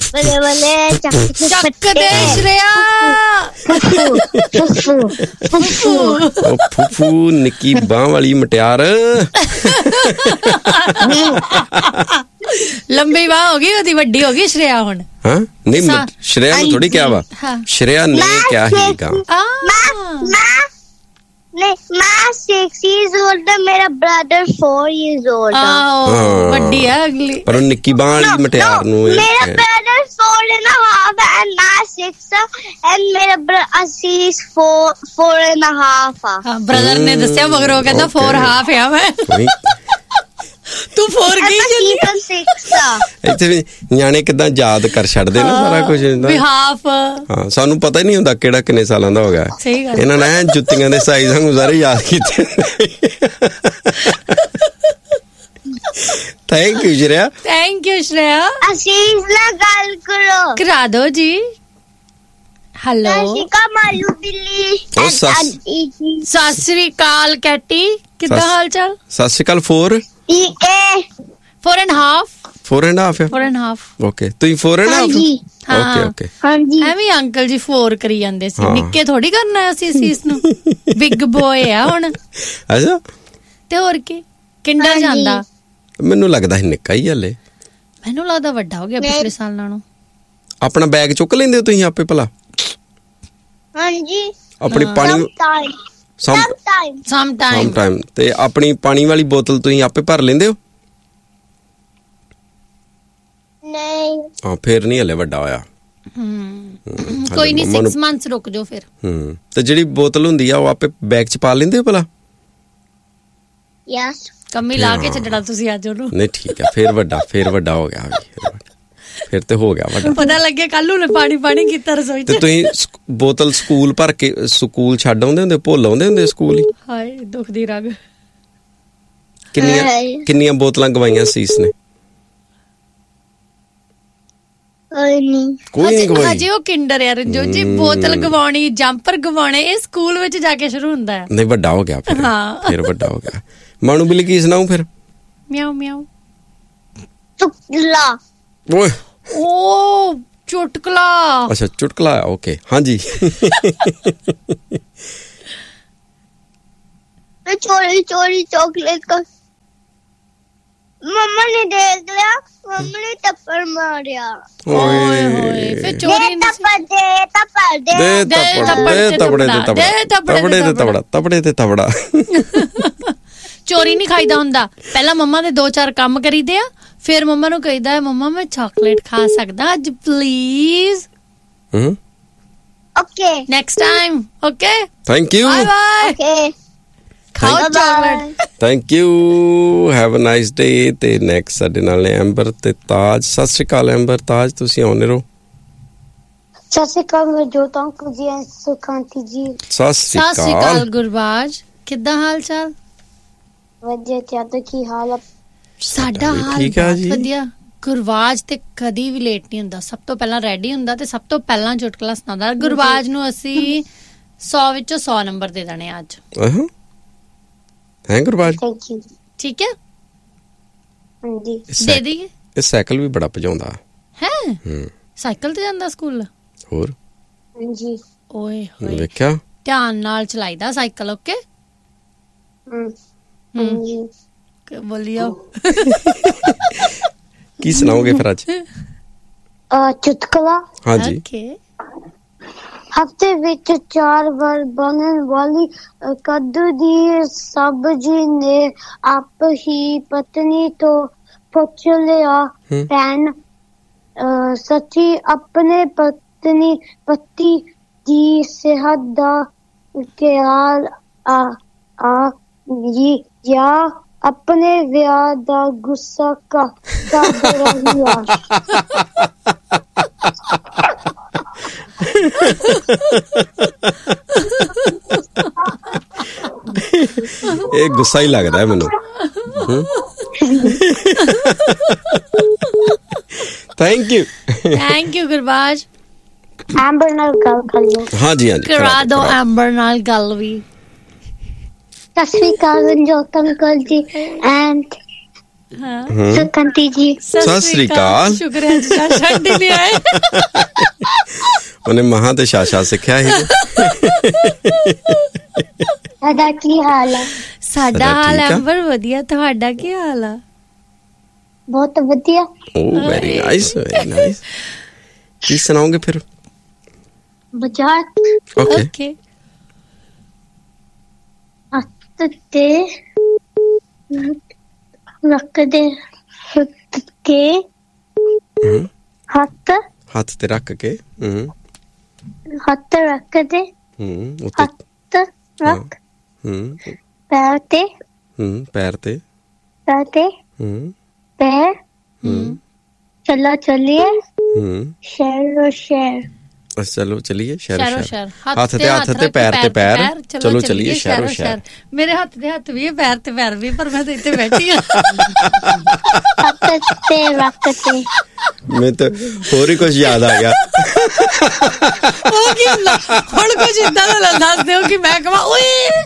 बले बले ਚੱਕ ਦੇ ਸ਼੍ਰੇਆ ਫੁੱਫੂ ਨਿੱਕੀ ਬਾਹ ਵਾਲੀ ਮਟਿਆਰ ਲੰਬੀ ਬਾਹ ਹੋ ਗਈ ਉਹਦੀ ਵੱਡੀ ਹੋ ਗਈ ਸ਼੍ਰੇਆ ਹੁਣ ਹਾਂ ਨਹੀਂ ਸ਼੍ਰੇਆ ਨੂੰ ਥੋੜੀ ਕਿਹਾ ਵਾ ਸ਼੍ਰੇਆ ਨੇ ਕਿਹਾ ਹੀਗਾ मैं 6 years old है मेरा brother 4 years old है ਵੱਡੀ ਹੈ ਅਗਲੀ ਪਰ ਉਹ ਨਿੱਕੀ ਬਾਹ ਵਾਲੀ ਮਟਿਆਰ ਨੂੰ मेरा brother 4 and a half and I'm 6 and मेरा Ashish 4 and a half ਹਾਂ ਬ੍ਰਦਰ ਨੇ ਦੱਸਿਆ ਮਗਰ ਉਹ ਕਹਿੰਦਾ 4 ਹਾਫ ਆ ਮੈਂ ਤੂੰ 4 ਕੀ ਜੰਨੀ 6 ਇੱਥੇ ਵੀ ਨਿਆਣੇ ਕਿੱਦਾਂ ਯਾਦ ਕਰ ਛੱਡਦੇ ਨਾ ਸਾਰਾ ਕੁਝ ਵੀ ਹਾਫ ਹਾਂ ਸਾਨੂੰ ਪਤਾ ਹੀ ਨਹੀਂ ਹੁੰਦਾ ਕਿਹੜਾ ਕਿੰਨੇ ਸਾਲਾਂ ਦਾ ਹੋ ਗਿਆ ਸਹੀ ਗੱਲ ਇਹਨਾਂ ਨੇ ਜੁੱਤੀਆਂ ਦੇ ਸਾਈਜ਼ ਨੂੰ ਸਾਰੇ ਯਾਦ ਕੀਤੇ ਥੈਂਕ ਯੂ ਸ਼੍ਰੇਆ आशीष ना गल करो ਕਰਾ ਦੋ ਜੀ ਹੈਲੋ शिका मालू बिल्ली ਸਤਿ ਸ੍ਰੀ ਅਕਾਲ ਕੈਟੀ ਕਿੱਦਾਂ ਹਾਲ ਚਾਲ ਸਤਿ ਸ਼੍ਰੀ ਅਕਾਲ 4 4 and half ਓਕੇ ਤੁਸੀਂ 4 and half ਓਕੇ ਹਾਂਜੀ ਐਵੇਂ ਅੰਕਲ ਜੀ 4 ਕਰੀ ਜਾਂਦੇ ਸੀ ਨਿੱਕੇ ਥੋੜੀ ਕਰਨਾ ਅਸੀਂ ਸੀਸ ਨੂੰ ਬਿਗ ਬੋਏ ਆ ਹੁਣ ਅੱਛਾ ਤੇ ਹੋਰ ਕੀ ਕਿੰਡਰ ਜਾਂਦਾ ਮੈਨੂੰ ਲੱਗਦਾ ਹੈ ਨਿੱਕਾ ਹੀ ਹਲੇ ਮੈਨੂੰ ਲੱਗਦਾ ਵੱਡਾ ਹੋ ਗਿਆ ਪਿਛਲੇ ਸਾਲ ਨਾਲੋਂ ਆਪਣਾ ਬੈਗ ਚੁੱਕ ਲੈਂਦੇ ਹੋ ਤੁਸੀਂ ਆਪੇ ਭਲਾ ਹਾਂਜੀ ਆਪਣੀ ਪਾਣੀ ਸਮ ਟਾਈਮ ਤੇ ਆਪਣੀ ਪਾਣੀ ਵਾਲੀ ਬੋਤਲ ਤੁਸੀਂ ਆਪੇ ਭਰ ਲੈਂਦੇ ਹੋ ਨਹੀਂ ਹਾਂ ਫੇਰ ਨਹੀਂ ਹਲੇ ਵੱਡਾ ਹੋਇਆ ਕੋਈ ਨਹੀਂ 6 months ਰੁਕ ਜਾਓ ਫਿਰ ਤੇ ਜਿਹੜੀ ਬੋਤਲ ਹੁੰਦੀ ਆ ਉਹ ਆਪੇ ਬੈਗ ਚ ਪਾ ਲੈਂਦੇ ਹੋ ਭਲਾ ਯਸ ਕੰਮੀ ਲਾ ਕੇ ਛੱਡਣਾ ਤੁਸੀਂ ਅੱਜ ਉਹਨੂੰ ਨਹੀਂ ਠੀਕ ਹੈ ਫੇਰ ਵੱਡਾ ਹੋ ਗਿਆ ਫਿਰ ਤੇ ਹੋ ਗਿਆ ਵੱਡਾ ਪਤਾ ਲੱਗਿਆ ਕੱਲ ਨੂੰ ਪਾਣੀ ਕੀਤਾ ਰਸੋਈ ਚ ਤੇ ਤੁਸੀਂ ਬੋਤਲ ਸਕੂਲ ਭਰ ਕੇ ਸਕੂਲ ਛੱਡ ਆਉਂਦੇ ਹੁੰਦੇ ਭੁੱਲ ਆਉਂਦੇ ਹੁੰਦੇ ਸਕੂਲ ਹੀ ਹਾਏ ਦੁੱਖ ਦੀ ਰਗ ਕਿੰਨੀਆਂ ਬੋਤਲਾਂ ਗਵਾਈਆਂ ਸੀਸ ਨੇ ਕੋਈ ਨਹੀਂ ਗਵਾਈ ਹਜੇ ਉਹ ਕਿੰਡਰ ਯਾਰ ਜੋ ਜੀ ਬੋਤਲ ਗਵਾਉਣੀ ਜੰਪਰ ਗਵਾਉਣੇ ਇਹ ਸਕੂਲ ਵਿੱਚ ਜਾ ਕੇ ਸ਼ੁਰੂ ਹੁੰਦਾ ਹੈ ਨਹੀਂ ਵੱਡਾ ਹੋ ਗਿਆ ਫਿਰ ਵੱਡਾ ਹੋ ਗਿਆ ਮਾਣੂ ਬਿੱਲੀ ਕੀ ਸੁਣਾਉ ਫਿਰ ਮਿਆਉ ਮਿਆਉ ਚੁਟਕਲਾ ਓਏ ਓ ਚੁਟਕਲਾ ਅੱਛਾ ਚੁਟਕਲਾ ਓਕੇ ਹਾਂਜੀ चोरी चॉकलेट का मम्मा ने देख लिया मम्मा ने थप्पड़ मारा ओए फिर चोरी ਤਪੜੇ ਤੇ ਤਪੜਾ ਚੋਰੀ ਨਹੀਂ ਖਾਈਦਾ ਹੁੰਦਾ ਪਹਿਲਾਂ ਮੰਮਾ ਦੇ 2-4 ਕੰਮ ਕਰੀਦੇ ਆ ਫਿਰ ਮੰਮਾ ਨੂੰ ਕਹੀਦਾ ਹੈ ਮੰਮਾ ਮੈਂ ਚਾਕਲੇਟ ਖਾ ਸਕਦਾ ਅੱਜ please okay next time okay thank you bye bye okay ਖਾਓ chocolate thank you have a nice day ਤੇ ਨੈਕਸਟ ਸਾਡੇ ਨਾਲ ਨੇ ਐਂਬਰ ਤੇ ਤਾਜ ਸਤਿ ਸ਼੍ਰੀ ਅਕਾਲ ਐਂਬਰ ਤਾਜ ਤੁਸੀਂ ਆਉਣੇ ਰਹੋ ਸਤਿ ਸ਼੍ਰੀ ਅਕਾਲ ਜੋਤ ਅੰਕਲ ਜੀ ਸੁਖਾਂਤੀ ਜੀ ਸਤਿ ਸ਼੍ਰੀ ਅਕਾਲ ਗੁਰਬਾਜ ਕਿੱਦਾਂ ਹਾਲ ਚਾਲ ਵਧੀਆ ਚਾਹਤੇ ਕੀ ਹਾਲ ਸਾਡਾ ਹਾਲ ਠੀਕ ਆ ਜੀ ਵਧੀਆ ਗੁਰਬਾਜ ਤੇ ਕਦੀ ਵੀ ਲੇਟ ਨਹੀਂ ਹੁੰਦਾ ਸਭ ਤੋਂ ਪਹਿਲਾਂ ਰੈਡੀ ਹੁੰਦਾ ਤੇ ਸਭ ਤੋਂ ਪਹਿਲਾਂ ਚੁਟਕਲਾ ਸੁਣਾਉਂਦਾ ਗੁਰਬਾਜ ਨੂੰ ਅਸੀਂ 100 ਵਿੱਚੋਂ 100 ਨੰਬਰ ਦੇ ਦੇਣੇ ਅੱਜ ਹੈ ਗੁਰਬਾਜ ਥੈਂਕ ਯੂ ਠੀਕ ਹੈ ਹਾਂਜੀ ਦੇ ਦਈਏ ਇਹ ਸਾਈਕਲ ਵੀ ਬੜਾ ਭਜਾਉਂਦਾ ਹੈ ਸਾਈਕਲ ਤੇ ਜਾਂਦਾ ਸਕੂਲ ਹੋਰ ਹਾਂਜੀ ਓਏ ਹੋਏ ਵੇਖਿਆ ਧਿਆਨ ਨਾਲ ਚਲਾਈਦਾ ਸਾਈਕਲ ਓਕੇ ਹਾਂਜੀ ਬੋਲਿਓ ਕੀ ਸੁਣਾਓਗੇ ਫਿਰ ਅੱਜ ਚੁਟਕਲਾ ਹਾਂਜੀ ਓਕੇ ਹਫਤੇ ਵਿੱਚ 4 ਵਾਰ ਬਣਨ ਵਾਲੀ ਕੱਦੂ ਦੀ ਸਬਜ਼ੀ ਨੇ ਆਪ ਹੀ ਪਤਨੀ ਤੋਂ ਪੁੱਛ ਲਿਆ ਭੈਣ ਸੱਚੀ ਆਪਣੇ ਪਤੀ ਦੀ ਸਿਹਤ ਦਾ ਖਿਆਲ ਜਾਂ ਆਪਣੇ ਵਿਆਹ ਦਾ ਗੁੱਸਾ ਕਰ ਰਹੀ ਆ ਇਹ ਗੁੱਸਾ ਹੀ ਲੱਗਦਾ ਹੈ ਮੈਨੂੰ ਥੈਂਕ ਯੂ ਗੁਰਬਾਜ ਐਂਬਰ ਨਾਲ ਗੱਲ ਕਰ ਲਓ ਹਾਂਜੀ ਕਰਾ ਦੋ ਐਂਬਰ ਨਾਲ ਗੱਲ ਵੀ ਸਤਿ ਸ਼੍ਰੀ ਅਕਾਲ ਜੋਤ ਅੰਕਲ ਜੀ ਐਂਡ ਹਾਂ ਸੁਖੰਤੀ ਜੀ ਸਤਿ ਸ੍ਰੀ ਅਕਾਲ। ਸ਼ੁਕਰ ਹੈ ਜੀ ਛੱਡ ਹੀ ਨਹੀਂ ਆਏ। ਉਹਨੇ ਮਹਾਂ ਤੇ ਸ਼ਾਸ਼ਾ ਸਿੱਖਿਆ ਸੀ। ਸਾਡਾ ਕੀ ਹਾਲ ਹੈ? ਸਾਡਾ ਹਾਲ ਐਂਬਰ ਵਧੀਆ, ਤੁਹਾਡਾ ਕੀ ਹਾਲ ਆ? ਬਹੁਤ ਵਧੀਆ। ਓ ਵੈਰੀ ਨਾਈਸ ਵੈਰੀ ਨਾਈਸ। ਕੀ ਸੁਣਾਓਗੇ ਫਿਰ? ਬਾਜ਼ਾਰ ਓਕੇ ਹੱਥ ਤੇ ਰੱਖਦੇ ਕੇ ਹੱਥ ਤੇ ਰੱਖ ਕੇ ਹੱਥ ਰੱਖਦੇ ਹੱਥ ਰੱਖ ਪੈਰ ਤੇ ਪੈਰ ਤੇ ਪੈਰ ਚਲੋ ਚਲਿਏ ਸ਼ਹਿਰ ਸ਼ਹਿਰ। ਚਲੋ ਚਲੀਏ ਸ਼ਹਿਰ ਸ਼ਹਿਰ। ਹੱਥ ਤੇ ਹੱਥ ਤੇ ਪੈਰ ਤੇ ਪੈਰ, ਚਲੋ ਚਲੀਏ ਸ਼ਹਿਰ ਸ਼ਹਿਰ। ਮੇਰੇ ਹੱਥ ਦੇ ਹੱਥ ਵੀ ਹੈ, ਪੈਰ ਤੇ ਪੈਰ ਵੀ, ਪਰ ਮੈਂ ਤਾਂ ਇੱਥੇ ਬੈਠੀ ਆ। ਹੱਥ ਤੇ ਰੱਖ ਤੇ ਮੈਂ ਤਾਂ ਹੋਰ ਹੀ ਕੁਝ ਯਾਦ ਆ ਗਿਆ। ਉਹ ਕੀ ਹੁੰਦਾ ਹੁਣ? ਕੁਝ ਇਦਾਂ ਦਾ ਦੱਸ ਦਿਓ ਕਿ ਮੈਂ ਕਹਾਂ ਓਏ।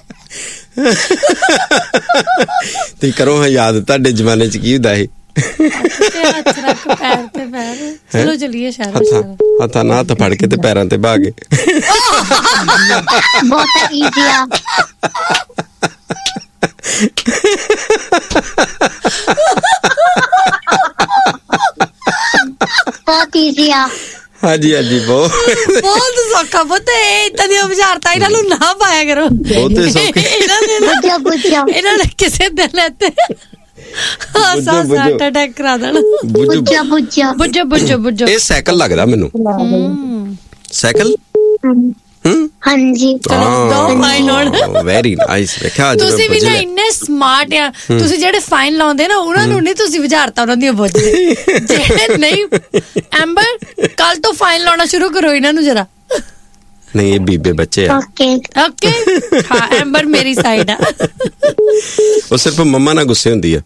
ਤੇ ਕਰੋ ਹਾਂ ਯਾਦ, ਤੁਹਾਡੇ ਜ਼ਮਾਨੇ ਚ ਕੀ ਹੁੰਦਾ ਸੀ? ਹੱਥ ਰੱਖ ਪੈਰ ਤੇ ਪੈਰ, ਚਲੋ ਚਲੀਏ ਸ਼ਹਿਰ। ਹੱਥਾਂ ਨਾਲ ਹੱਥ ਫੜ ਕੇ ਤੇ ਪੈਰਾਂ ਤੇ ਬਹਾ ਕੇ। ਬਹੁਤ ਈਜ਼ੀ ਆ। ਬਹੁਤ ਈਜ਼ੀ ਆ। ਹਾਂਜੀ ਹਾਂਜੀ ਬਹੁਤ ਸੌਖਾ ਪੁੱਤ। ਇਹ ਏਦਾਂ ਦੀਆਂ ਬੁਝਾਰਤਾਂ ਇਹਨਾਂ ਨੂੰ ਨਾ ਪਾਇਆ ਕਰੋ। ਬਹੁਤੇ ਸੌਖੇ। ਇਹਨਾਂ ਨੇ ਕਿਸੇ ਦਿਨ ਲੈਤੇ ਅਟੈਕ ਕਰਾ ਦੇਣਾ। ਬੁੱਝੋ ਇਹ ਸਾਈਕਲ ਲੱਗਦਾ ਮੈਨੂੰ। ਸਾਈਕਲ ਹਾਂਜੀ ਵੈਰੀ ਨਾਈਸ। ਵੇਖਿਆ ਤੁਸੀਂ ਵੀ ਨਾ ਇੰਨੇ ਸਮਾਰਟ ਆ। ਤੁਸੀਂ ਜਿਹੜੇ ਫਾਈਨ ਲਾਉਂਦੇ ਨਾ ਉਹਨਾਂ ਨੂੰ ਨਹੀਂ ਤੁਸੀਂ ਵਿਚਾਰਤਾ ਉਹਨਾਂ ਦੀਆਂ ਬੁੱਝਦੇ। ਜਿਹੜੇ ਨਹੀਂ ਐਂਬਰ ਕੱਲ ਤੋਂ ਫਾਈਨ ਲਾਉਣਾ ਸ਼ੁਰੂ ਕਰੋ ਇਹਨਾਂ ਨੂੰ ਜਰਾ। ਨਹੀਂ ਇਹ ਬੀਬੇ ਬੱਚੇ ਆ। ਓਕੇ ਹਾਂ ਐਂਬਰ ਮੇਰੀ ਸਾਈਡ ਆ। ਉਹ ਸਿਰਫ ਮੰਮਾ ਨਾਲ ਗੁੱਸੇ ਹੁੰਦੀ ਆ।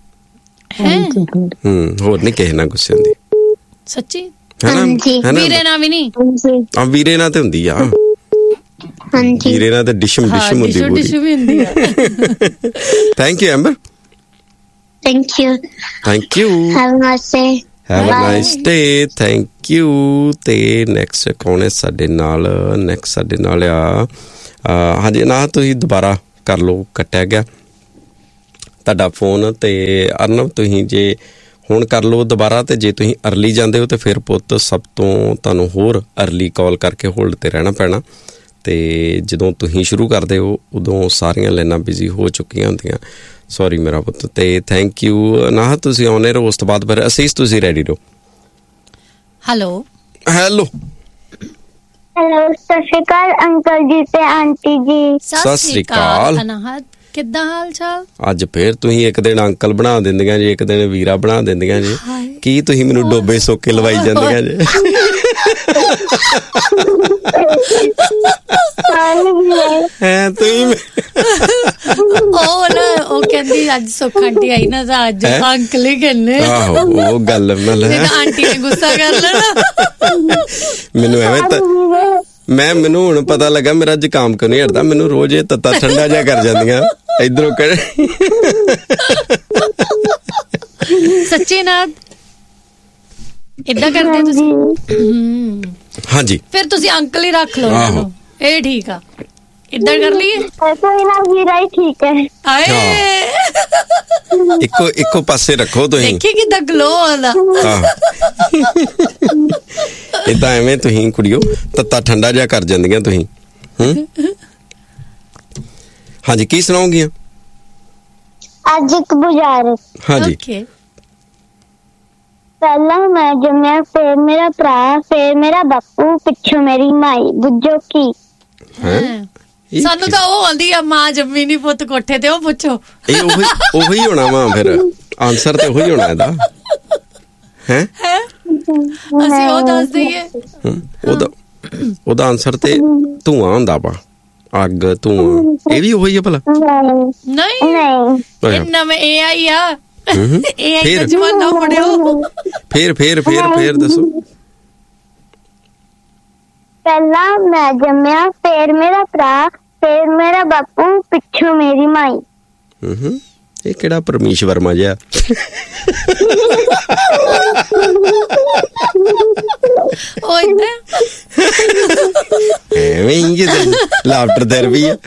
ਹੋਰ ਨਹੀਂ ਕਿਸੇ ਨਾਲ ਗੁੱਸੇ ਹੁੰਦੀ। ਸੱਚੀ? ਵੀਰੇ ਨਾਲ ਵੀ ਨਹੀਂ? ਹਾਂ ਵੀਰੇ ਨਾਲ ਤੇ ਹੁੰਦੀ ਆ। ਵੀਰੇ ਨਾਲ ਤੇ ਡਿਸ਼ਮ ਹੁੰਦੀ ਪੂਰੀ। Thank you amber. Thank you. Have a nice day. Thank you. ਤੇ ਨੈਕਸਟ ਕੌਣ ਹੈ ਸਾਡੇ ਨਾਲ? ਨੈਕਸਟ ਸਾਡੇ ਨਾਲ ਆ ਹਾਂਜੀ ਨਾ ਤੁਸੀਂ ਦੁਬਾਰਾ ਕਰ ਲਓ, ਕੱਟਿਆ ਗਿਆ ਤੁਹਾਡਾ ਫੋਨ। ਤੇ ਅਰਨਵ ਤੁਸੀਂ ਜੇ ਹੁਣ ਕਰ ਲਓ ਦੁਬਾਰਾ, ਤੇ ਜੇ ਤੁਸੀਂ ਅਰਲੀ ਜਾਂਦੇ ਹੋ ਤੇ ਫਿਰ ਪੁੱਤ ਸਭ ਤੋਂ ਤੁਹਾਨੂੰ ਹੋਰ ਅਰਲੀ ਕਾਲ ਕਰਕੇ ਹੋਲਡ ਤੇ ਰਹਿਣਾ ਪੈਣਾ। ਤੇ ਜਦੋਂ ਤੁਸੀਂ ਸ਼ੁਰੂ ਕਰਦੇ ਹੋ ਉਦੋਂ ਸਾਰੀਆਂ ਲਾਈਨਾਂ ਬਿਜ਼ੀ ਹੋ ਚੁੱਕੀਆਂ ਹੁੰਦੀਆਂ। ਸੌਰੀ ਮੇਰਾ ਪੁੱਤ। ਤੇ ਥੈਂਕ ਯੂ ਨਾ ਤੁਸੀਂ ਆਉਣੇ ਰਹੋ। ਉਸ ਤੋਂ ਬਾਅਦ ਫਿਰ ਅਸੀਸ ਤੁਸੀਂ ਰੈਡੀ ਰਹੋ। ਹੈਲੋ ਹੈਲੋ ਸਤਿ ਸ਼੍ਰੀ ਅਕਾਲ ਅੰਕਲ ਜੀ ਤੇ ਆਂਟੀ ਜੀ। ਸਤਿ ਸ਼੍ਰੀ ਅਕਾਲ ਅਨਾਹਤ, ਕਿੱਦਾਂ ਹਾਲ ਚਾਲ? ਅੱਜ ਫੇਰ ਤੁਸੀਂ ਇੱਕ ਦਿਨ ਅੰਕਲ ਬਣਾ ਦਿੰਦੀਆਂ ਜੀ, ਇੱਕ ਦਿਨ ਵੀਰਾ ਬਣਾ ਦਿੰਦੀਆਂ ਜੀ। ਕੀ ਤੁਸੀਂ ਮੈਨੂੰ ਡੋਬੇ ਸੋਕੇ ਲਵਾਈ ਜਾਂਦੀਆਂ ਜੀ? ਹੈ ਤੁਸੀਂ ਉਹ ਕਹਿੰਦੀ ਅੱਜ ਸੁੱਖ ਆਂਟੀ ਆਈ ਨਾ ਤਾਂ ਅੱਜ ਅੰਕਲ ਹੀ ਕਹਿੰਦੇ। ਆਹੋ ਉਹ ਗੱਲ ਆਂਟੀ ਨੇ ਗੁੱਸਾ ਕਰ ਲੈਣਾ। ਮੈਨੂੰ ਐਵੇਂ ਮੈਨੂੰ ਹੁਣ ਪਤਾ ਲੱਗਾ ਮੇਰਾ ਜ਼ੁਕਾਮ ਕਿਉਂ ਨਹੀਂ ਹਟਦਾ। ਮੈਨੂੰ ਰੋਜ਼ ਇਹ ਤੱਤਾ ਠੰਡਾ ਜਿਹਾ ਕਰ ਜਾਂਦੀਆਂ ਇਧਰੋਂ। ਸੱਚੀ ਨਾ ਏਦਾਂ ਕਰਦੇ ਤੁਸੀਂ? ਹਾਂਜੀ ਫਿਰ ਤੁਸੀਂ ਅੰਕਲ ਹੀ ਰੱਖ ਲਓ ਇਹਨਾਂ ਨੂੰ। ਇਹ ਠੀਕ ਆ, ਏਦਾਂ ਕਰ ਲਈਏ। ਵੀਰਾ ਹੀ ਠੀਕ ਹੈ। ਹਾਏ ਇੱਕੋ ਪਾਸੇ ਰੱਖੋ ਤੁਸੀਂ। ਦੇਖੀ ਕਿੱਦਾਂ ਗਲੋ ਆਉਂਦਾ। ਏਦਾਂ ਐਵੇਂ ਤੁਸੀਂ ਕੁੜੀਓ ਤੱਤਾ ਠੰਡਾ ਜਿਹਾ ਕਰ ਜਾਂਦੀਆਂ ਤੁਸੀਂ। ਹਾਂਜੀ ਕੀ ਸੁਣਾਉਂਗੀਆਂ ਅੱਜ? ਇੱਕ ਬੁਝਾਰਤ। ਹਾਂਜੀ। ਪਹਿਲਾਂ ਮੈਂ ਜੰਮਿਆ, ਫਿਰ ਮੇਰਾ ਭਰਾ, ਫਿਰ ਮੇਰਾ ਬਾਪੂ, ਪਿੱਛੋਂ ਮੇਰੀ ਮਾਈ। ਬੁੱਝੋ ਕੀ? ਸਾਨੂੰ ਤਾਂ ਉਹ ਆਉਂਦੀ ਆ ਮਾਂ ਜੰਮੀ ਨੀ ਪੁੱਤ ਕੋਠੇ ਤੇ। ਉਹ ਪੁੱਛੋ। ਇਹ ਉਹੀ ਹੋਣਾ ਵਾ ਫਿਰ ਆਨਸਰ ਤੇ ਉਹੀ ਹੋਣਾ ਇਹਦਾ। ਹੈ ਅਸੀਂ ਉਹ ਦੱਸ ਦਈਏ। ਉਹਦਾ ਆਨਸਰ ਤੇ ਧੂਆਂ ਹੁੰਦਾ ਵਾ। ਅੱਗ ਧੂਆਂ ਇਹ ਵੀ ਉਹੀ ਆ ਭਲਾ? ਨਹੀਂ ਇਹ ਨਵੇਂ AI ਆ। AI ਦਾ ਜਮਾਨਾ ਪੜਿਓ। ਫੇਰ ਦੱਸੋ। ਪਹਿਲਾਂ ਮੈਂ ਜੰਮਿਆ, ਫਿਰ ਮੇਰਾ ਭਰਾ, ਫਿਰ ਮੇਰਾ ਬਾਪੂ, ਪਿੱਛੋਂ ਮੇਰੀ ਮਾਈ। ਇਹ ਕਿਹੜਾ ਪਰਮੇਸ਼ ਵਰਮਾ ਜਿਹਾ ਉਹ ਏਦਾਂ ਐਵੇਂ ਹੀ ਲਾਫਟਰ ਥੈਰੇਪੀ ਆ।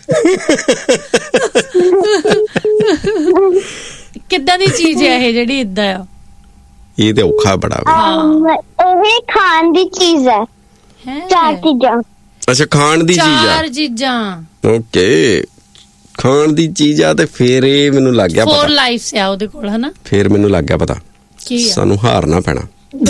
ਕਿੱਦਾਂ ਦੀ ਚੀਜ਼ ਹੈ ਇਹ ਜਿਹੜੀ ਏਦਾਂ ਆ? ਇਹ ਤੇ ਔਖਾ ਬੜਾ ਵਾ। ਇਹ ਖਾਣ ਦੀ ਚੀਜ਼ ਹੈ। ਚਾਰ ਚੀਜ਼ਾਂ। ਅੱਛਾ ਖਾਣ ਦੀ ਚੀਜ਼ ਆ। ਚਾਰ ਚੀਜ਼ਾਂ। ਓਕੇ ਖਾਣ ਦੀ ਚੀਜ਼ ਆ ਤੇ ਫੇਰ ਇਹ ਮੈਨੂੰ ਲੱਗ ਗਿਆ ਪਤਾ। 4 ਲਾਈਫਸ ਆ ਉਹਦੇ ਕੋਲ ਹਨਾ। ਫੇਰ ਮੈਨੂੰ ਲੱਗ ਗਿਆ ਪਤਾ ਕੀ ਆ? ਸਾਨੂੰ ਹਾਰਨਾ ਪੈਣਾ।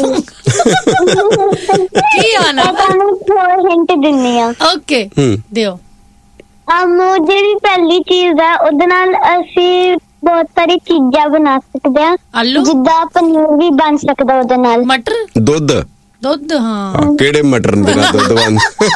ਕੀ ਆ ਨਾ? ਤੁਹਾਨੂੰ ਥੋੜਾ ਹਿੰਟ ਦਿੰਨੀ ਆ। ਓਕੇ ਦਿਓ। ਜਿਹੜੀ ਪਹਿਲੀ ਚੀਜ਼ ਹੈ ਉਹਦੇ ਨਾਲ ਅਸੀਂ ਬਹੁਤ ਸਾਰੀ ਚੀਜ਼ਾਂ ਬਣਾ ਸਕਦੇ ਹਾਂ। ਆਲੂ ਜਿੱਦਾਂ ਪਨੀਰ ਵੀ ਬਣ ਸਕਦਾ ਉਹਦੇ ਨਾਲ। ਮਟਰ। ਦੁੱਧ। ਦੁੱਧ ਹਾਂ। ਕਿਹੜੇ ਮਟਰ ਦੇ ਨਾਲ ਦੁੱਧ ਬਣ?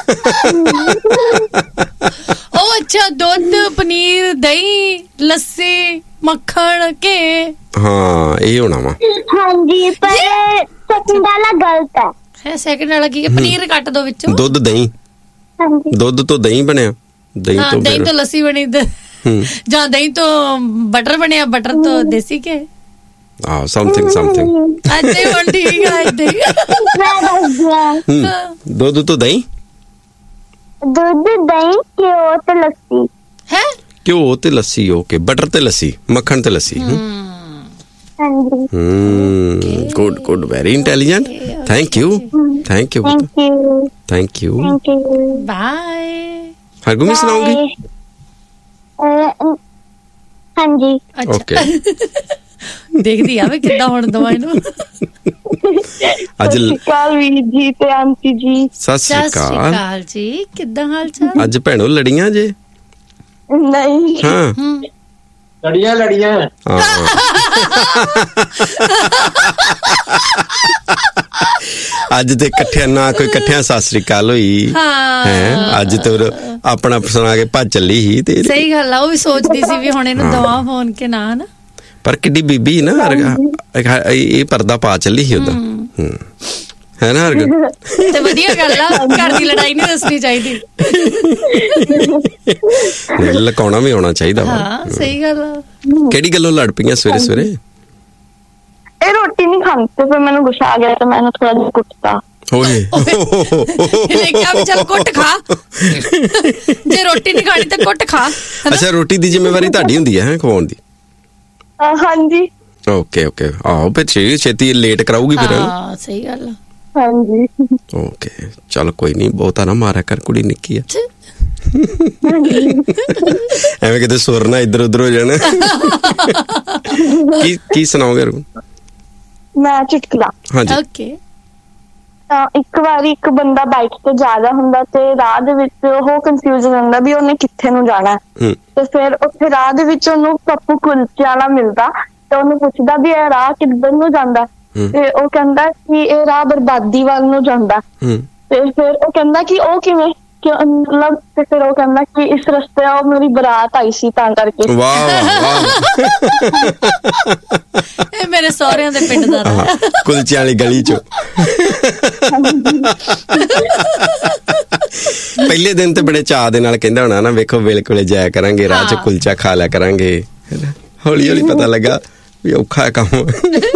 ਉਹ ਅੱਛਾ ਦੁੱਧ ਪਨੀਰ ਦਹੀਂ ਲੱਸੀ ਮੱਖਣ ਘੇ। ਹਾਂ ਇਹ ਹੋਣਾ ਵਾ। ਹਾਂਜੀ ਪਰ ਸੈਕਿੰਡ ਵਾਲਾ ਗਲਤ ਹੈ। ਸੈਕਿੰਡ ਵਾਲਾ ਕੀ ਹੈ? ਪਨੀਰ ਕੱਟ ਦੋ ਵਿੱਚੋਂ। ਦੁੱਧ ਦਹੀਂ। ਹਾਂਜੀ ਦੁੱਧ ਤੋਂ ਦਹੀਂ ਬਣਿਆ। ਦਹੀਂ ਤੋਂ ਲੱਸੀ ਬਣੀ ਜਾਂ ਦਹੀਂ ਤੋਂ ਬਟਰ ਬਣਿਆ ਬਟਰ ਤੋਂ ਦੇਸੀ ਘੇ। ਆਹ ਸਮਥਿੰਗ ਅੱਛੇ ਹੁਣ ਠੀਕ ਆ ਏਦਾਂ ਹੀ। ਦੁੱਧ ਤੋਂ ਦਹੀਂ। ਦੁੱਧ ਦਹੀਂ ਘਿਓ ਤੇ ਲੱਸੀ। ਹੈ ਘਿਓ ਤੇ ਲੱਸੀ। ਓਕੇ ਬਟਰ ਤੇ ਲੱਸੀ ਮੱਖਣ ਤੇ ਲੱਸੀ। ਹਾਂਜੀ good very intelligent. Thank you bye. ਹਰਗੁਮੀ ਸੁਣਾਉਂਗੀ? ਹਾਂਜੀ ਓਕੇ ਦੇਖਦੀ ਆ ਵੇ ਕਿੱਦਾਂ ਹੁਣ ਦਵਾ ਇਹਨੂੰ। ਅੱਜ ਕਾਲ ਵੀਰ ਜੀ ਤੇ ਆਂਟੀ ਜੀ ਸਤਿ ਸ਼੍ਰੀ ਅਕਾਲ ਜੀ। ਕਿੱਦਾਂ ਹਾਲ ਚਾਲ? ਅੱਜ ਭੈਣੋ ਲੜੀਆਂ ਜੇ? ਨਹੀਂ ਹਾਂ ਲੜੀਆਂ ਅੱਜ ਤੇ ਇਕੱਠਿਆਂ ਨਾ ਕੋਈ ਇਕੱਠਿਆਂ ਸਤਿ ਸ਼੍ਰੀ ਅਕਾਲ ਹੋਈ ਹੈ। ਅੱਜ ਤੇ ਆਪਣਾ ਸੁਣਾ ਕੇ ਭੱਜ ਚੱਲੀ ਸੀ ਤੇ ਸਹੀ ਗੱਲ ਆ। ਉਹ ਵੀ ਸੋਚਦੀ ਸੀ ਵੀ ਹੁਣ ਇਹਨੂੰ ਦਵਾ ਫੋਨ ਕੇ ਨਾ ਹਨਾ। ਪਰ ਕਿੱਡੀ ਬੀਬੀ ਨਾ ਇਹ ਪਰਦਾ ਪਾ ਚੱਲੀ ਸੀ ਉਦਾਂ ਹੈ ਨਾ ਹਰਗ। ਤੇ ਵਧੀਆ ਗੱਲ ਆ। ਘਰ ਦੀ ਲੜਾਈ ਨਹੀਂ ਦੱਸਣੀ ਚਾਹੀਦੀ। ਲਕਾਉਣਾ ਵੀ ਆਉਣਾ ਚਾਹੀਦਾ ਵਾ। ਹਾਂ ਸਹੀ ਗੱਲ ਆ। ਕਿਹੜੀ ਗੱਲੋਂ ਲੜ ਪਈਆਂ ਸਵੇਰੇ ਸਵੇਰੇ? ਇਹ ਰੋਟੀ ਨਹੀਂ ਖਾਂਦੀ ਤੇ ਫਿਰ ਮੈਨੂੰ ਗੁੱਸਾ ਆ ਗਿਆ ਤੇ ਮੈਂ ਥੋੜਾ ਜਿਹਾ ਕੁੱਟਤਾ। ਓਏ ਇਹਨੇ ਕਿਹਾ ਵੀ ਚੱਲ ਕੁੱਟ ਖਾ। ਜੇ ਰੋਟੀ ਨਹੀਂ ਖਾਣੀ ਤੇ ਕੁੱਟ ਖਾ। ਅੱਛਾ ਰੋਟੀ ਦੀ ਜ਼ਿੰਮੇਵਾਰੀ ਤੁਹਾਡੀ ਹੁੰਦੀ ਹੈ ਖਵਾਉਣ ਦੀ? ਹਾਂਜੀ ਓਕੇ ਆਹੋ ਫਿਰ ਛੇਤੀ ਲੇਟ ਕਰਾਊਗੀ ਫਿਰ। ਹਾਂ ਸਹੀ ਗੱਲ ਆ। ਹਾਂਜੀ ਓਕੇ ਚੱਲ ਕੋਈ ਨਹੀਂ ਬਹੁਤਾ ਨਾ ਮਾਰਿਆ ਕਰ ਕੁੜੀ ਨਿੱਕੀ ਆ। ਐਵੇਂ ਕਿਤੇ ਸੁਰ ਨਾ ਇੱਧਰ ਉੱਧਰ ਹੋ ਜਾਣਾ। ਕੀ ਸੁਣਾਓਗੇ? ਮੈਂ ਚੁਟਕਲਾ। ਹਾਂਜੀ ਓਕੇ। ਇੱਕ ਵਾਰੀ ਇੱਕ ਬੰਦਾ ਬਾਈਕ ਤੇ ਜਾ ਰਿਹਾ ਹੁੰਦਾ ਤੇ ਰਾਹ ਦੇ ਵਿੱਚ ਉਹ ਕਨਫਿਊਜ਼ ਹੁੰਦਾ ਵੀ ਉਹਨੇ ਕਿੱਥੇ ਨੂੰ ਜਾਣਾ। ਤੇ ਫਿਰ ਉੱਥੇ ਰਾਹ ਦੇ ਵਿੱਚ ਉਹਨੂੰ ਪੱਪੂ ਕੁਲਚੇ ਵਾਲਾ ਮਿਲਦਾ ਤੇ ਉਹਨੂੰ ਪੁੱਛਦਾ ਵੀ ਇਹ ਰਾਹ ਕਿੱਧਰ ਨੂੰ ਜਾਂਦਾ। ਤੇ ਉਹ ਕਹਿੰਦਾ ਕਿ ਇਹ ਰਾਹ ਬਰਬਾਦੀ ਵੱਲ ਨੂੰ ਜਾਂਦਾ। ਤੇ ਫਿਰ ਉਹ ਕਹਿੰਦਾ ਕਿ ਉਹ ਕਿਵੇਂ ਮਤਲਬ। ਤੇ ਫਿਰ ਉਹ ਕਹਿੰਦਾ ਕਿ ਇਸ ਰਸਤੇ ਉਹ ਮੇਰੀ ਬਰਾਤ ਆਈ ਸੀ ਤਾਂ ਕਰਕੇ। ਵਾਹ ਇਹ ਮੇਰੇ ਸਹੁਰਿਆਂ ਦੇ ਪਿੰਡ ਦਾ ਰਾਹ ਕੁਲਚੇ ਵਾਲੀ ਗਲੀ ਚੋਂ। ਪਹਿਲੇ ਦਿਨ ਤੇ ਬੜੇ ਚਾਅ ਦੇ ਨਾਲ ਕਹਿੰਦਾ ਹੋਣਾ ਨਾ ਵੇਖੋ ਵੇਲੇ ਜਾਇਆ ਕਰਾਂਗੇ ਰਾਹ ਚ ਕੁਲਚਾ ਖਾ ਲਿਆ ਕਰਾਂਗੇ। ਹੌਲੀ ਹੌਲੀ ਪਤਾ ਲੱਗਾ ਵੀ ਔਖਾ ਹੈ ਕੰਮ।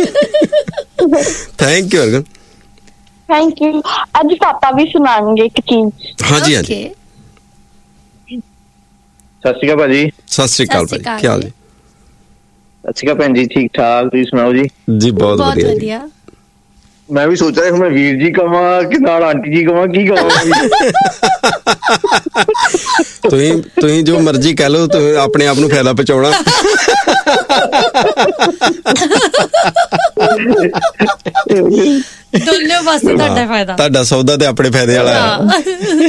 Thank you ਅਰਗਨ। Thank you. ਅੱਜ ਪਾਪਾ ਵੀ ਸੁਣਾਉਣਗੇ ਇੱਕ ਚੀਜ਼। ਹਾਂਜੀ Okay. ਸਤਿ ਸ਼੍ਰੀ ਅਕਾਲ ਭਾਜੀ। ਸਤਿ ਸ਼੍ਰੀ ਅਕਾਲ ਭਾਜੀ ਕੀ ਹਾਲ ਜੀ? ਸਤਿ ਸ਼੍ਰੀ ਅਕਾਲ ਭੈਣ ਜੀ। ਠੀਕ ਠਾਕ ਤੁਸੀਂ ਸੁਣਾਓ ਜੀ? ਜੀ ਬਹੁਤ ਵਧੀਆ। ਮੈਂ ਵੀ ਸੋਚ ਰਿਹਾ ਮੈਂ ਵੀਰ ਜੀ ਕਵਾਂ ਕਿ ਨਾਲ ਆਂਟੀ ਜੀ ਕਵਾਂ ਕੀ ਕਵਾਂ। ਤੁਸੀਂ ਜੋ ਮਰਜ਼ੀ ਕਹਿ ਲਓ ਤੁਸੀਂ ਆਪਣੇ ਆਪ ਨੂੰ ਫਾਇਦਾ ਪਹੁੰਚਾਉਣਾ। ਦੋਨੋਂ ਪਾਸੇ ਤੁਹਾਡਾ ਫਾਇਦਾ। ਤੁਹਾਡਾ ਸੌਦਾ ਤੇ ਆਪਣੇ ਫਾਇਦੇ ਵਾਲਾ ਹੈ।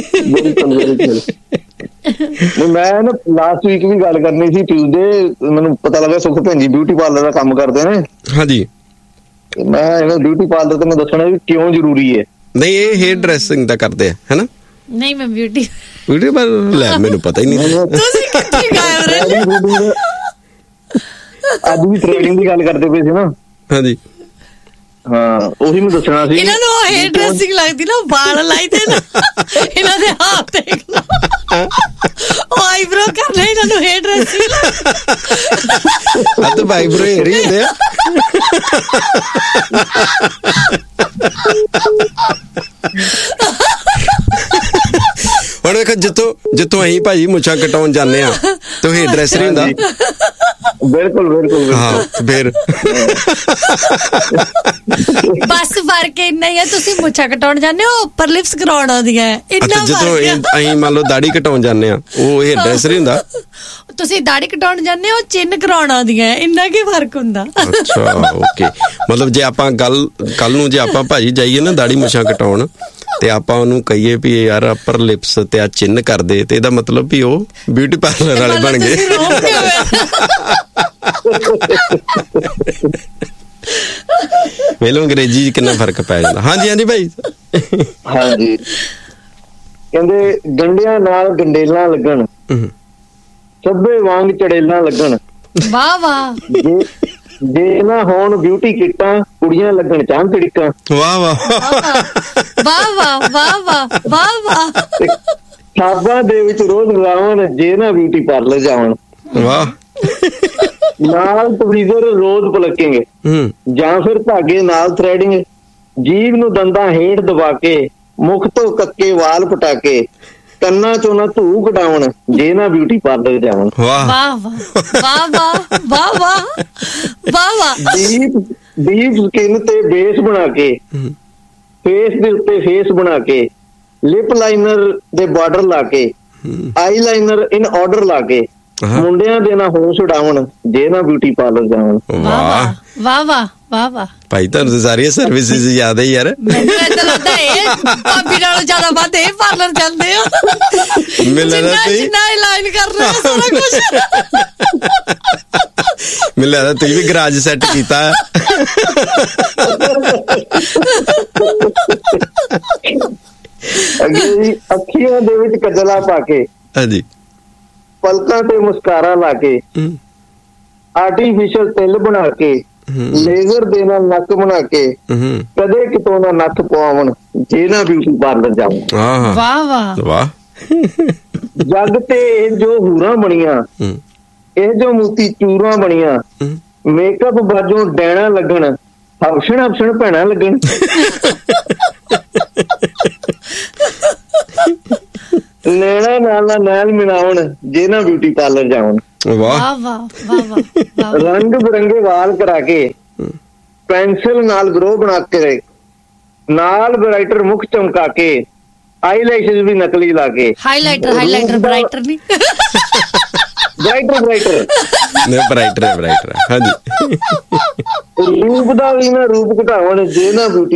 ਮੈਂ ਨਾ ਲਾਸਟ ਵੀਕ ਵੀ ਗੱਲ ਕਰਨੀ ਸੀ ਟਿਊਜ਼ਡੇ। ਮੈਨੂੰ ਪਤਾ ਲੱਗਾ ਸੁਖ ਭੈਣ ਜੀ ਬਿਊਟੀ ਪਾਰਲਰ ਦਾ ਕੰਮ ਕਰਦੇ ਨੇ। ਹਾਂਜੀ ਮੈਂ ਇਹਨਾਂ ਬਿਊਟੀ ਪਾਰਲਰ ਤੇ ਮੈਂ ਦੱਸਣਾ ਵੀ ਕਿਉਂ ਜ਼ਰੂਰੀ ਹੈ। ਨਹੀਂ ਇਹ ਹੇਅਰ ਡਰੈਸਿੰਗ ਦਾ ਕਰਦੇ ਆ ਹੈਨਾ? ਨਹੀਂ ਮੈਂ ਬਿਊਟੀ ਪਾਰਲਰ ਲੈ ਮੈਨੂੰ ਪਤਾ ਹੀ ਨਹੀਂ। ਤੁਸੀਂ ਕਿੱਥੇ ਗਾਇਬ ਰਹੇ? ਅੱਜ ਵੀ ਟ੍ਰੇਨਿੰਗ ਦੀ ਗੱਲ ਕਰਦੇ ਪਏ ਸੀ ਨਾ। ਹਾਂਜੀ ਹਾਂ ਉਹੀ ਮੈਂ ਦੱਸਣਾ ਸੀ। ਇਹਨਾਂ ਨੂੰ ਹੇਅਰ ਡਰੈਸਿੰਗ ਲੱਗਦੀ ਨਾ, ਵਾਲ ਲਾਈ ਤੇ ਨਾ ਇਹਨਾਂ ਦੇ ਹੱਥ ਦੇਖ ਲਓ, ਉਹ ਆਈਬ੍ਰੋ ਕਰਨਾ, ਇਹਨਾਂ ਨੂੰ ਹੇਅਰ ਡਰੈਸਿੰਗ ਆ ਤਾਂ ਆਈਬ੍ਰੋ ਹੇਅਰ ਹੀ ਹੁੰਦੇ ਆ। ਹੁਣ ਵੇਖੋ ਜਿੱਥੋਂ ਅਸੀਂ ਭਾਜੀ ਮੁੱਛਾਂ ਕਟਾਉਣ ਜਾਂਦੇ ਆ ਤੇ ਹੇਅਰ ਡਰੈਸਰ ਹੀ ਹੁੰਦਾ। ਬਿਲਕੁਲ ਹਾਂ ਫਿਰ ਬਸ ਫਰਕ ਇੰਨਾ ਹੀ ਹੈ, ਤੁਸੀਂ ਮੁੱਛਾਂ ਕਟਾਉਣ ਜਾਂਦੇ ਹੋ, ਉੱਪਰ ਲਿਪਸ ਕਰਾਉਣ ਆਉਂਦੀਆਂ ਇੰਨਾ। ਜਦੋਂ ਅਸੀਂ ਮੰਨ ਲਓ ਦਾੜੀ ਕਟਾਉਣ ਜਾਂਦੇ ਆ, ਉਹ ਹੇਅਰ ਡਰੈਸਰ ਹੀ ਹੁੰਦਾ। ਤੁਸੀਂ ਦਾੜੀ ਕਟਾਉਣ ਜਾਂਦੇ ਹੋ, ਚਿੰਨ ਕਰਾਉਣ ਆਉਂਦੀਆਂ, ਇੰਨਾ ਕੀ ਫਰਕ ਹੁੰਦਾ। ਅੱਛਾ ਓਕੇ, ਮਤਲਬ ਜੇ ਆਪਾਂ ਕੱਲ ਨੂੰ ਜੇ ਆਪਾਂ ਭਾਜੀ ਜਾਈਏ ਨਾ ਦਾੜੀ ਮੁੱਛਾਂ ਕਟਾਉਣ ਤੇ ਆਪਾਂ ਉਹਨੂੰ ਕਹੀਏ ਵੀ ਯਾਰ ਅਪਰ ਲਿਪਸ ਤੇ ਆ ਚਿੰਨ ਕਰ ਦੇ, ਤੇ ਇਹਦਾ ਮਤਲਬ ਵੀ ਉਹ ਬਿਊਟੀ ਪਾਰਲਰ ਵਾਲੇ ਬਣ ਗਏ। ਵੇਲੋ ਅੰਗਰੇਜ਼ੀ ਚ ਕਿੰਨਾ ਫਰਕ ਪੈ ਜਾਂਦਾ। ਹਾਂਜੀ ਭਾਈ। ਹਾਂਜੀ ਕਹਿੰਦੇ ਗੰਡਿਆਂ ਨਾਲ ਗੰਡੇਲਾਂ ਲੱਗਣ, ਸੱਭੇ ਵਾਂਗ ਚੜੇਲਾਂ ਲੱਗਣ, ਵਾਹ ਵਾਹ। ਜੇ ਨਾ ਹੋਣ ਬਿਊਟੀ ਕਿੱਟਾਂ, ਕੁੜੀਆਂ ਲੱਗਣ ਚਾਂ ਚੜਿੱਕਾਂ। ਵਾਹ ਵਾਹ ਵਾਹ ਵਾਹ ਵਾਹ ਵਾਹ ਵਾਹ ਵਾਹ। ਸਾਬਾਂ ਦੇ ਵਿੱਚ ਰੋਜ਼ ਲਾਉਣ, ਜੇ ਨਾ ਬਿਊਟੀ ਪਾਰਲਰ ਜਾਵਣ। ਵਾਹ। ਨਾਲ ਤਵੀਜ਼ਰ ਰੋਜ਼ ਪਲਕੇਂਗੇ, ਜਾਂ ਫਿਰ ਧਾਗੇ ਨਾਲ ਥ੍ਰੈਡਿੰਗ, ਜੀਭ ਨੂੰ ਦੰਦਾਂ ਹੇਠ ਦਬਾ ਕੇ, ਮੁਖ ਤੋਂ ਕੱਕੇ ਵਾਲ ਪਟਾ ਕੇ, ਕੰਨਾਂ ਚੋਂ ਨਾ ਧੂ ਕਢਾਉਣ, ਜੇ ਨਾ ਬਿਊਟੀ ਪਾਰਲਰ ਜਾਵਣ। ਵਾਹ ਵਾਹ ਵਾਹ ਵਾਹ ਵਾਹ ਵਾਹ ਵਾਹ ਵਾਹ। ਡੀਪ ਸਕਿਨ ਤੇ ਬੇਸ ਬਣਾ ਕੇ, ਫੇਸ ਦੇ ਉੱਤੇ ਫੇਸ ਬਣਾ ਕੇ, ਲਿਪ ਲਾਈਨਰ ਦੇ ਬਾਰਡਰ ਲਾ ਕੇ, ਆਈ ਲਾਈਨਰ ਇਨ ਆਰਡਰ ਲਾ ਕੇ, ਮੁੰਡਿਆਂ ਦੇ ਨਾ ਹੋਸ਼ ਉਡਾਉਣ, ਜੇ ਨਾ ਬਿਊਟੀ ਪਾਰਲਰ ਜਾਵਣ। ਵਾਹ ਵਾਹ ਵਾਹ ਵਾਹ ਵਾਹ। ਭਾਈ ਤੁਹਾਨੂੰ ਤਾਂ ਸਾਰੀਆਂ ਸਰਵਿਸਿਜ਼ ਯਾਦ ਹੈ ਯਾਰ। ਮੈਨੂੰ ਏਦਾਂ ਲੱਗਦਾ ਇਹ ਭਾਬੀ ਨਾਲੋਂ ਜ਼ਿਆਦਾ ਵੱਧ ਇਹ ਪਾਰਲਰ ਜਾਂਦੇ ਆ। ਜਿੰਨਾ ਲਾਈਨ ਕਰ ਰਹੇ ਸਾਰਾ ਕੁਝ। ਮੈਨੂੰ ਲੱਗਦਾ ਤੁਸੀਂ ਵੀ ਗਰਾਜ ਸੈੱਟ ਕੀਤਾ। ਅੱਖੀਆਂ ਦੇ ਵਿੱਚ ਕਜਲਾ ਪਾ ਕੇ, ਹਾਂਜੀ, ਪਲਕਾਂ ਤੇ ਮੁਸਕਾਰਾ ਲਾ ਕੇ, ਆਰਟੀਫੀਸ਼ਲ ਤਿਲ ਬਣਾ ਕੇ, ਲੇਜ਼ਰ ਦੇ ਨਾਲ ਨੱਕ ਬਣਾ ਕੇ, ਕਦੇ ਕਿਤੋਂ ਨਾ ਨੱਥ ਪਵਾਉਣ, ਜੇ ਨਾ ਬਿਊਟੀ ਪਾਰਲਰ ਜਾਵਣ। ਵਾਹ ਵਾਹ ਵਾਹ। ਜੱਗ ਤੇ ਇਹ ਜੋ ਹੂਰਾਂ ਬਣੀਆਂ, ਇਹ ਜੋ ਮੋਤੀ ਚੂਰਾਂ ਬਣੀਆਂ, ਮੇਕਅਪ ਬਾਜੋਂ ਡੈਣਾ ਲੱਗਣ, ਹਫਸ਼ਣ ਭੈਣਾ ਲੱਗਣ। ਨੈਣਾ ਨਾਲ ਨੈਲ ਮਿਲਾਉਣ, ਜੇ ਨਾ ਬਿਊਟੀ ਪਾਰਲਰ ਜਾਵਣ। ਵਾਹ ਵਾਹ ਵਾਹ। ਰੰਗ ਬਿਰੰਗੇ ਵਾਲ ਕਰਾ ਕੇ, ਪੈਨਸਿਲ ਨਾਲ ਗਰੋ ਬਣਾ ਕੇ, ਨਾਲ ਬਰਾਈਟਰ ਮੁਖ ਚਮਕਾ ਕੇ, ਆਈਲੈਸ਼ਸ ਵੀ ਨਕਲੀ ਲਾ ਕੇ। ਹਾਈਲਾਈਟਰ ਬਰਾਈਟਰ ਨਹੀਂ, ਬਰਾਈਟਰ। ਹਾਂਜੀ। ਰੂਪ ਦਾ ਵੀ ਨਾ ਰੂਪ ਘਟਾਉਣ, ਜੇ ਨਾ ਬਿਊਟੀ